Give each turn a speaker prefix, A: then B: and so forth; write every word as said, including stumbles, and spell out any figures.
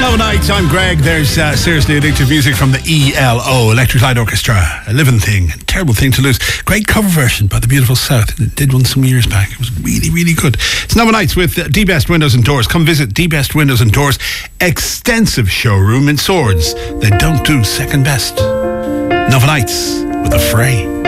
A: Nova Nights, I'm Greg. There's uh, seriously addictive music from the E L O, Electric Light Orchestra. A living thing, a terrible thing to lose. Great cover version by the Beautiful South. It did one some years back. It was really, really good. It's Nova Nights with uh, D-Best Windows and Doors. Come visit D-Best Windows and Doors' extensive showroom in Swords. They don't do second best. Nova Nights with a fray.